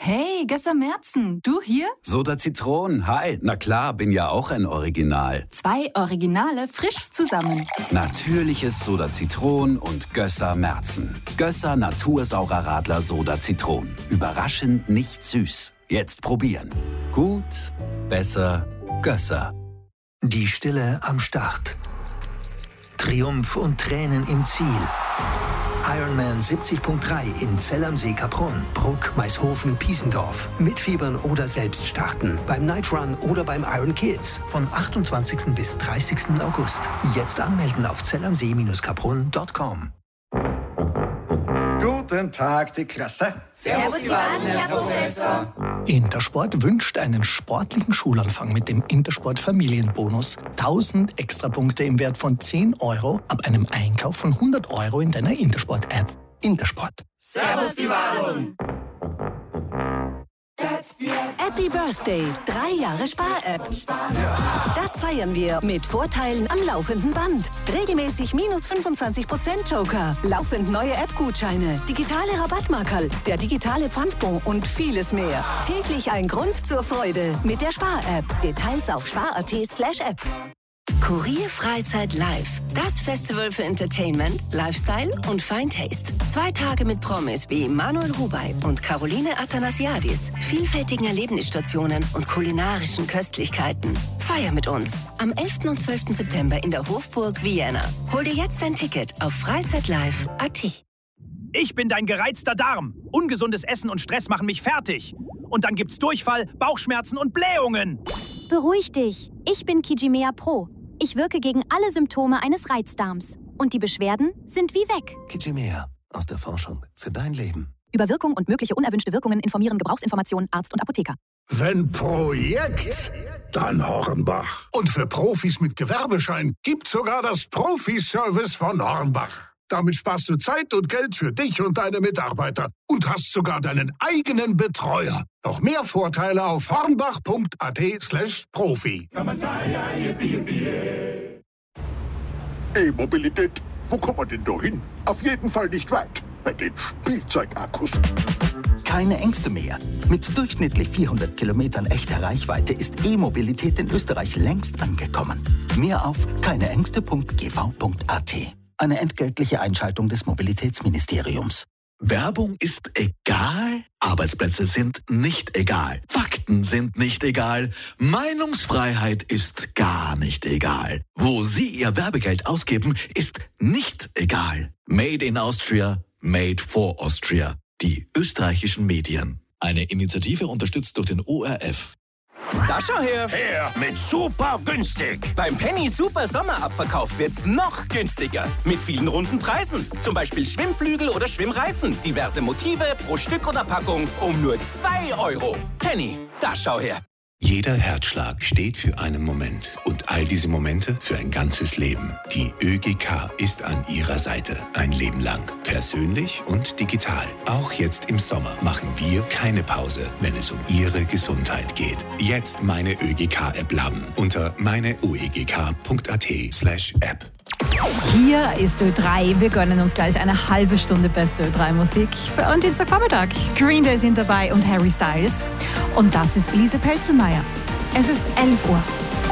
Hey, Gösser Merzen, du hier? Soda Zitron, hi. Na klar, bin ja auch ein Original. 2 Originale frisch zusammen. Natürliches Soda Zitron und Gösser Merzen. Gösser Natursaurer Radler Soda Zitron. Überraschend nicht süß. Jetzt probieren. Gut, besser, Gösser. Die Stille am Start. Triumph und Tränen im Ziel. Ironman 70.3 in Zell am See Kaprun, Bruck, Maishofen, Piesendorf. Mitfiebern oder selbst starten. Beim Night Run oder beim Iron Kids. Von 28. bis 30. August. Jetzt anmelden auf zellamsee-kaprun.com. Guten Tag, die Klasse. Servus, die Baden, Herr Professor. Intersport wünscht einen sportlichen Schulanfang mit dem Intersport Familienbonus. 1000 Extrapunkte im Wert von 10 € ab einem Einkauf von 100 € in deiner Intersport-App. Intersport. Servus, die Baden. Happy Birthday, 3 Jahre Spar-App. Das feiern wir mit Vorteilen am laufenden Band. Regelmäßig minus 25% Joker, laufend neue App-Gutscheine, digitale Rabattmarkerl, der digitale Pfandbon und vieles mehr. Täglich ein Grund zur Freude mit der Spar-App. Details auf spar.at/app. Kurier Freizeit Live. Das Festival für Entertainment, Lifestyle und Fine Taste. 2 Tage mit Promis wie Manuel Rubey und Caroline Athanasiadis, vielfältigen Erlebnisstationen und kulinarischen Köstlichkeiten. Feier mit uns am 11. und 12. September in der Hofburg Vienna. Hol dir jetzt dein Ticket auf freizeitlive.at. Ich bin dein gereizter Darm. Ungesundes Essen und Stress machen mich fertig. Und dann gibt's Durchfall, Bauchschmerzen und Blähungen. Beruhig dich. Ich bin Kijimea Pro. Ich wirke gegen alle Symptome eines Reizdarms. Und die Beschwerden sind wie weg. Kijimea aus der Forschung für dein Leben. Über Wirkung und mögliche unerwünschte Wirkungen informieren Gebrauchsinformationen Arzt und Apotheker. Wenn Projekt, dann Hornbach. Und für Profis mit Gewerbeschein gibt's sogar das Profiservice von Hornbach. Damit sparst du Zeit und Geld für dich und deine Mitarbeiter und hast sogar deinen eigenen Betreuer. Noch mehr Vorteile auf hornbach.at/Profi. E-Mobilität, wo kommt man denn da hin? Auf jeden Fall nicht weit. Bei den Spielzeugakkus. Keine Ängste mehr. Mit durchschnittlich 400 Kilometern echter Reichweite ist E-Mobilität in Österreich längst angekommen. Mehr auf keineängste.gv.at. Eine entgeltliche Einschaltung des Mobilitätsministeriums. Werbung ist egal, Arbeitsplätze sind nicht egal, Fakten sind nicht egal, Meinungsfreiheit ist gar nicht egal. Wo Sie Ihr Werbegeld ausgeben, ist nicht egal. Made in Austria, made for Austria. Die österreichischen Medien. Eine Initiative unterstützt durch den ORF. Da schau her! Her mit super günstig. Beim Penny Super Sommerabverkauf wird's noch günstiger. Mit vielen runden Preisen. Zum Beispiel Schwimmflügel oder Schwimmreifen. Diverse Motive pro Stück oder Packung um nur 2 €. Penny, da schau her! Jeder Herzschlag steht für einen Moment und all diese Momente für ein ganzes Leben. Die ÖGK ist an Ihrer Seite, ein Leben lang. Persönlich und digital. Auch jetzt im Sommer machen wir keine Pause, wenn es um Ihre Gesundheit geht. Jetzt meine ÖGK-App laden unter meineuegk.at/App. Hier ist Ö3. Wir gönnen uns gleich eine halbe Stunde beste Ö3-Musik für einen Dienstagvormittag. Green Day sind dabei und Harry Styles. Und das ist Elise Pelzelmeier. Es ist 11 Uhr.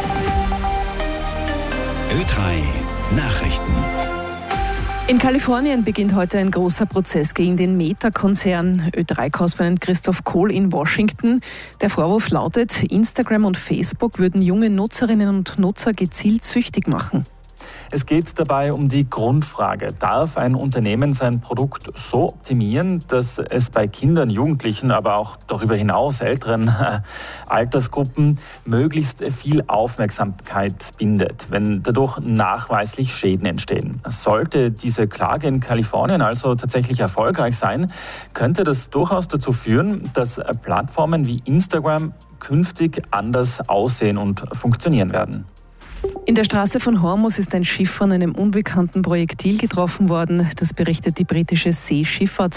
Ö3 Nachrichten. In Kalifornien beginnt heute ein großer Prozess gegen den Meta-Konzern. Ö3-Korrespondent Christoph Kohl in Washington. Der Vorwurf lautet, Instagram und Facebook würden junge Nutzerinnen und Nutzer gezielt süchtig machen. Es geht dabei um die Grundfrage: Darf ein Unternehmen sein Produkt so optimieren, dass es bei Kindern, Jugendlichen, aber auch darüber hinaus älteren Altersgruppen möglichst viel Aufmerksamkeit bindet, wenn dadurch nachweislich Schäden entstehen? Sollte diese Klage in Kalifornien also tatsächlich erfolgreich sein, könnte das durchaus dazu führen, dass Plattformen wie Instagram künftig anders aussehen und funktionieren werden. In der Straße von Hormuz ist ein Schiff von einem unbekannten Projektil getroffen worden. Das berichtet die britische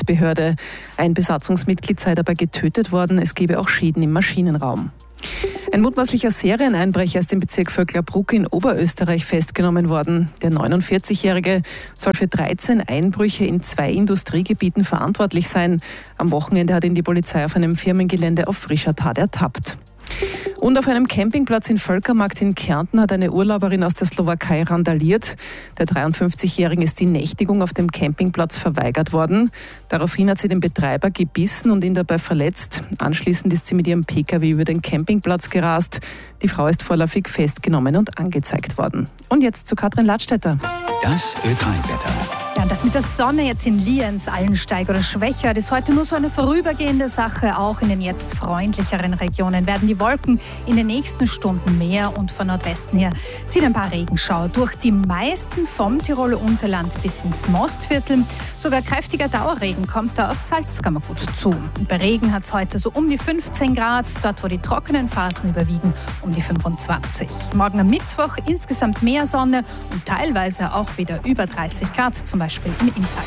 Seeschifffahrtsbehörde. Ein Besatzungsmitglied sei dabei getötet worden. Es gebe auch Schäden im Maschinenraum. Ein mutmaßlicher Serieneinbrecher ist im Bezirk Vöcklerbruck in Oberösterreich festgenommen worden. Der 49-Jährige soll für 13 Einbrüche in 2 Industriegebieten verantwortlich sein. Am Wochenende hat ihn die Polizei auf einem Firmengelände auf frischer Tat ertappt. Und auf einem Campingplatz in Völkermarkt in Kärnten hat eine Urlauberin aus der Slowakei randaliert. Der 53-Jährigen ist die Nächtigung auf dem Campingplatz verweigert worden. Daraufhin hat sie den Betreiber gebissen und ihn dabei verletzt. Anschließend ist sie mit ihrem Pkw über den Campingplatz gerast. Die Frau ist vorläufig festgenommen und angezeigt worden. Und jetzt zu Katrin Ladstätter. Das Ö3-Wetter. Ja, das mit der Sonne jetzt in Lienz, Allensteig oder Schwächert ist heute nur so eine vorübergehende Sache. Auch in den jetzt freundlicheren Regionen werden die Wolken in den nächsten Stunden mehr und von Nordwesten her ziehen ein paar Regenschauer durch die meisten vom Tiroler Unterland bis ins Mostviertel. Sogar kräftiger Dauerregen kommt da auf Salzkammergut zu. Und bei Regen hat es heute so um die 15 Grad, dort wo die trockenen Phasen überwiegen, um die 25. Morgen am Mittwoch insgesamt mehr Sonne und teilweise auch wieder über 30 Grad, zum Beispiel im Inntal.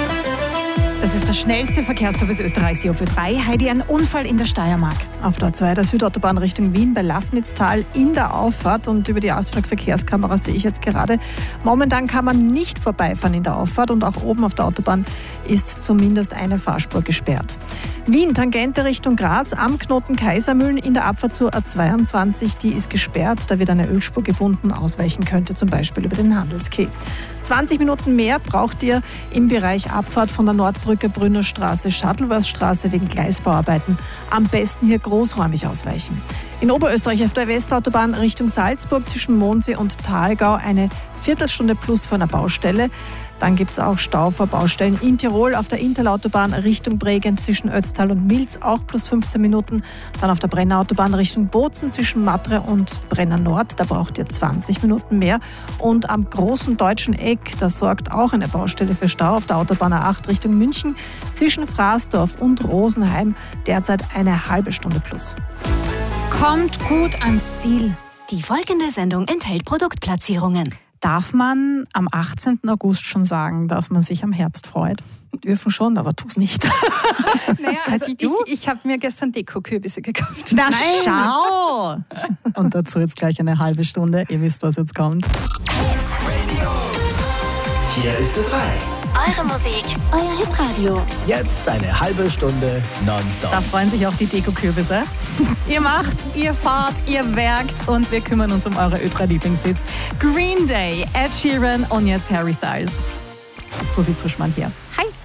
Das ist der schnellste Verkehrsservice Österreichs hier für 3. Heidi, ein Unfall in der Steiermark. Auf der A2 der Südautobahn Richtung Wien bei Lafnitztal in der Auffahrt und über die Ausflugverkehrskamera sehe ich jetzt gerade. Momentan kann man nicht vorbeifahren in der Auffahrt und auch oben auf der Autobahn ist zumindest eine Fahrspur gesperrt. Wien, Tangente Richtung Graz, am Knoten Kaisermühlen in der Abfahrt zur A22, die ist gesperrt. Da wird eine Ölspur gebunden, ausweichen könnte zum Beispiel über den Handelskeh. 20 Minuten mehr braucht ihr im Bereich Abfahrt von der Nordbrücke Brünner Straße, Shuttleworth-Straße wegen Gleisbauarbeiten. Am besten hier großräumig ausweichen. In Oberösterreich auf der Westautobahn Richtung Salzburg zwischen Mondsee und Thalgau eine Viertelstunde plus vor einer Baustelle. Dann gibt es auch Stau vor Baustellen in Tirol auf der Interlautobahn Richtung Bregenz zwischen Ötztal und Milz, auch plus 15 Minuten. Dann auf der Brennerautobahn Richtung Bozen zwischen Matre und Brenner Nord, da braucht ihr 20 Minuten mehr. Und am großen deutschen Eck, da sorgt auch eine Baustelle für Stau auf der Autobahn A8 Richtung München zwischen Fraßdorf und Rosenheim, derzeit eine halbe Stunde plus. Kommt gut ans Ziel. Die folgende Sendung enthält Produktplatzierungen. Darf man am 18. August schon sagen, dass man sich am Herbst freut? Dürfen schon, aber tu's nicht. Naja, also ich habe mir gestern Deko-Kürbisse gekauft. Na schau! Und dazu jetzt gleich eine halbe Stunde. Ihr wisst, was jetzt kommt. Hier ist Ö3. Eure Musik, euer Hitradio. Jetzt eine halbe Stunde nonstop. Da freuen sich auch die Deko-Kürbisse. Ihr macht, ihr fahrt, ihr werkt und wir kümmern uns um eure Ö3-Lieblingshits. Green Day, Ed Sheeran und jetzt Harry Styles. Susi Zuschmann hier. Hi.